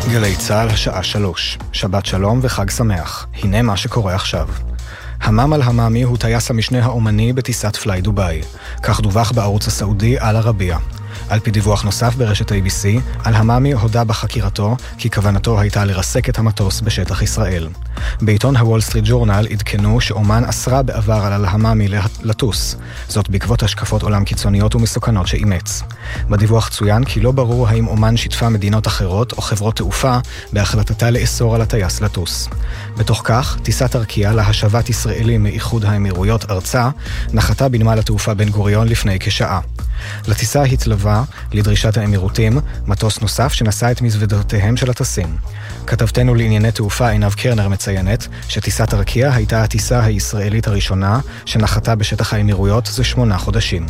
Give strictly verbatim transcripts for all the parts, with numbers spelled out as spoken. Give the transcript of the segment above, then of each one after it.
גלי צהל, השעה שלוש. שבת שלום וחג שמח. הנה מה שקורה עכשיו. המם אל-המאמי הוא טייס המשנה האומני בטיסת פליי דוביי. כך דווח בערוץ הסעודי אל ערבייה. על פי דיווח נוסף ברשת איי בי סי, אל-המאמי הודה בחקירתו כי כוונתו הייתה לרסק את המטוס בשטח ישראל. בעיתון הוול סטריט ג'ורנל עדכנו שאומן אסרה בעבר על אל-המאמי לטוס, זאת בעקבות השקפות עולם קיצוניות ומסוכנות שאימץ. בדיווח צוין כי לא ברור האם אומן שיתפה מדינות אחרות או חברות תעופה בהחלטתה לאסור על הטייס לטוס. בתוך כך, טיסת ארקיע להשבת ישראלים מאיחוד האמירויות ארצה נחתה בנמל התעופה בן גוריון לפני כשעה. לטיסה התלווה, לדרישת האמירותים, מטוס נוסף שנשא את מזוודותיהם של הטסים. כתבתנו לענייני תעופה עינב קרנר מציינת שטיסת ארקיע הייתה הטיסה הישראלית הראשונה שנחתה בשטח האמירויות זה שמונה חודשים.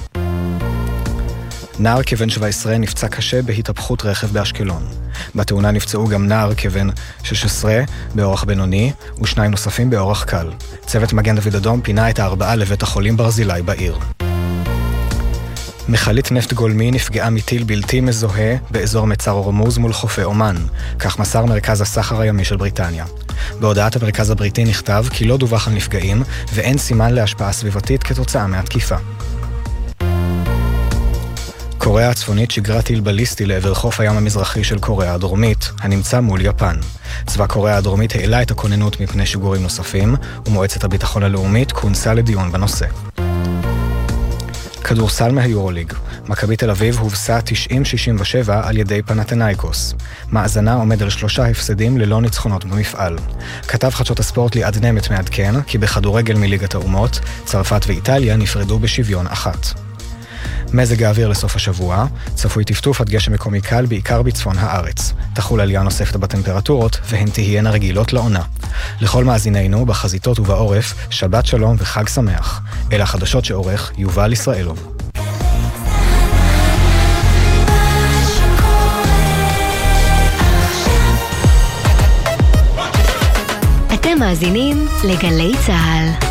נער כבן שבע עשרה נפצע קשה בהתהפכות רכב באשקלון. בתאונה נפצעו גם נער כבן שש עשרה באורח בינוני ושניים נוספים באורח קל. צוות מגן דוד אדום פינה את הארבעה לבית החולים ברזילי בעיר. מכלית נפט גולמי נפגעה מטיל בלתי מזוהה באזור מצר הורמוז מול חופי אומן, כך מסר מרכז הסחר הימי של בריטניה. בהודעת המרכז הבריטי נכתב כי לא דווח על נפגעים ואין סימן להשפעה סביבתית כתוצאה מהתקיפה. קוריאה הצפונית שיגרה טיל בליסטי לעבר חוף הים המזרחי של קוריאה הדרומית, הנמצא מול יפן. צבא קוריאה הדרומית העלה את הכוננות מפני שיגורים נוספים, ומועצת הביטחון הלאומית כונסה לדיון בנושא. כדורסל מהיורוליג. מכבי תל אביב הובסה תשעים שישים ושבע על ידי פנתנייקוס. מאזנה עומד על שלושה הפסדים ללא ניצחונות במפעל. כתב חדשות הספורט ליעד נמט מעדכן כי בכדורגל מליגת האומות, צרפת ואיטליה נפרדו בשוויון אחת. מזג האוויר לסוף השבוע, צפוי טפטוף עד גשם מקומי קל בעיקר בצפון הארץ. תחול עלייה נוספת בטמפרטורות והן תהיינה רגילות לעונה. לכל מאזינינו בחזיתות ובעורף, שבת שלום וחג שמח. אלה החדשות שעורך יובל ישראלוב. אתם מאזינים לגלי צהל.